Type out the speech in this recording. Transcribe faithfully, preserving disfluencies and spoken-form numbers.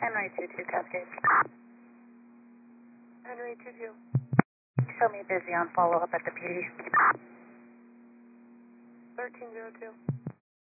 Henry two two Cascade. Henry two two. Show me busy on follow-up at the P D. thirteen zero two.